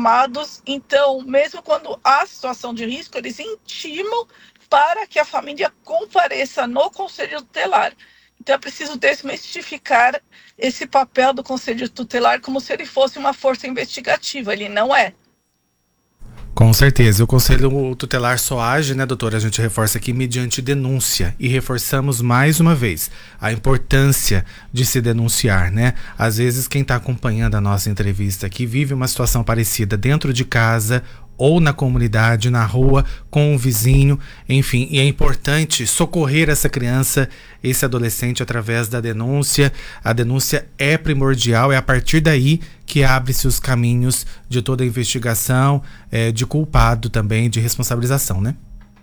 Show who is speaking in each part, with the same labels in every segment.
Speaker 1: informados, então, mesmo quando há situação de risco, eles intimam para que a família compareça no conselho tutelar. Então, é preciso desmistificar esse papel do conselho tutelar como se ele fosse uma força investigativa. Ele não é.
Speaker 2: Com certeza. O Conselho Tutelar só age, né, doutora? A gente reforça aqui mediante denúncia e reforçamos mais uma vez a importância de se denunciar, né? Às vezes quem está acompanhando a nossa entrevista aqui vive uma situação parecida dentro de casa ou na comunidade, na rua, com um vizinho, enfim, e é importante socorrer essa criança, esse adolescente através da denúncia. A denúncia é primordial, é a partir daí que abre-se os caminhos de toda a investigação, de culpado também, de responsabilização, né?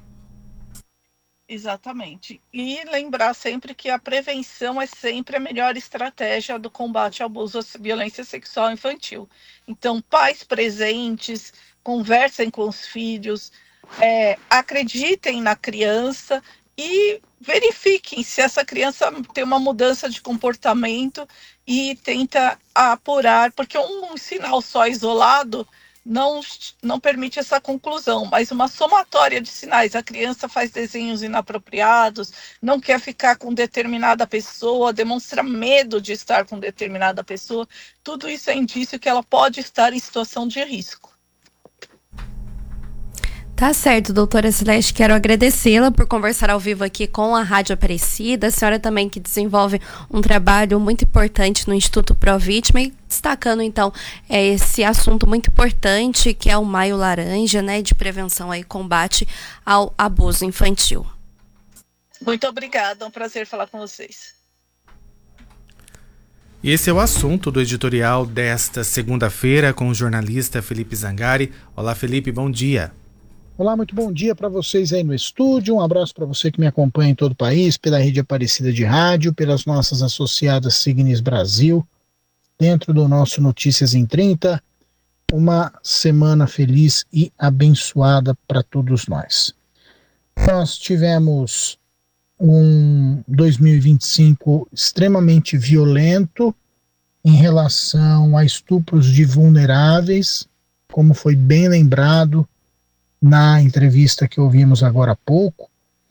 Speaker 1: Exatamente. E lembrar sempre que a prevenção é sempre a melhor estratégia do combate ao abuso à violência sexual infantil. Então, pais presentes, conversem com os filhos, acreditem na criança e verifiquem se essa criança tem uma mudança de comportamento e tenta apurar, porque um sinal só isolado não permite essa conclusão, mas uma somatória de sinais. A criança faz desenhos inapropriados, não quer ficar com determinada pessoa, demonstra medo de estar com determinada pessoa. Tudo isso é indício que ela pode estar em situação de risco.
Speaker 3: Tá certo, doutora Celeste, quero agradecê-la por conversar ao vivo aqui com a Rádio Aparecida, a senhora também que desenvolve um trabalho muito importante no Instituto Provítima e destacando então esse assunto muito importante que é o Maio Laranja, né, de prevenção e combate ao abuso infantil.
Speaker 1: Muito obrigada, é um prazer falar com vocês.
Speaker 2: E esse é o assunto do editorial desta segunda-feira com o jornalista Felipe Zangari. Olá, Felipe, bom dia.
Speaker 4: Olá, muito bom dia para vocês aí no estúdio, um abraço para você que me acompanha em todo o país, pela rede Aparecida de Rádio, pelas nossas associadas Signis Brasil, dentro do nosso Notícias em 30, uma semana feliz e abençoada para todos nós. Nós tivemos um 2025 extremamente violento em relação a estupros de vulneráveis, como foi bem lembrado na entrevista que ouvimos agora há pouco,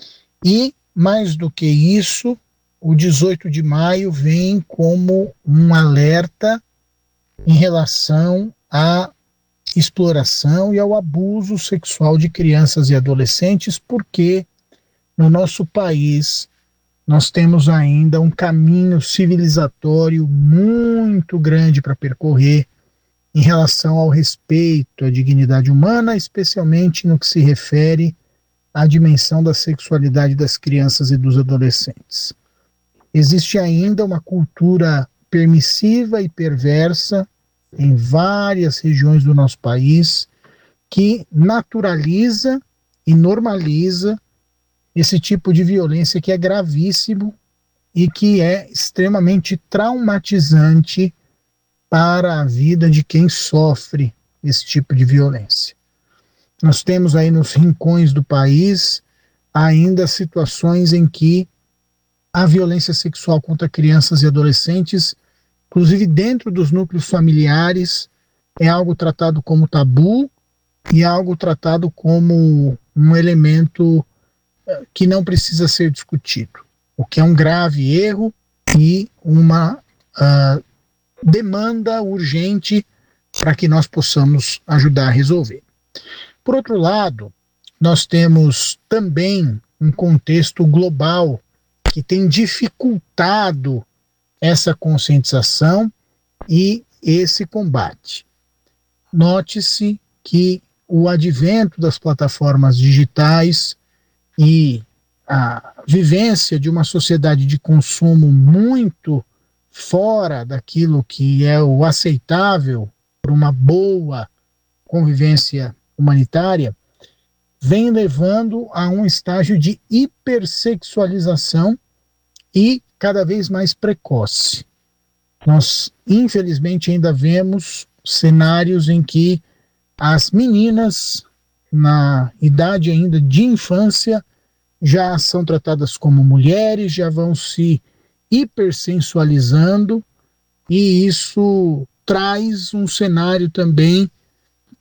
Speaker 4: e mais do que isso, o 18 de maio vem como um alerta em relação à exploração e ao abuso sexual de crianças e adolescentes, porque no nosso país nós temos ainda um caminho civilizatório muito grande para percorrer em relação ao respeito à dignidade humana, especialmente no que se refere à dimensão da sexualidade das crianças e dos adolescentes. Existe ainda uma cultura permissiva e perversa em várias regiões do nosso país que naturaliza e normaliza esse tipo de violência que é gravíssimo e que é extremamente traumatizante para a vida de quem sofre esse tipo de violência. Nós temos aí nos rincões do país ainda situações em que a violência sexual contra crianças e adolescentes, inclusive dentro dos núcleos familiares, é algo tratado como tabu e algo tratado como um elemento que não precisa ser discutido, o que é um grave erro e uma demanda urgente para que nós possamos ajudar a resolver. Por outro lado, nós temos também um contexto global que tem dificultado essa conscientização e esse combate. Note-se que o advento das plataformas digitais e a vivência de uma sociedade de consumo muito fora daquilo que é o aceitável para uma boa convivência humanitária, vem levando a um estágio de hipersexualização e cada vez mais precoce. Nós, infelizmente, ainda vemos cenários em que as meninas, na idade ainda de infância, já são tratadas como mulheres, já vão se hipersensualizando, e isso traz um cenário também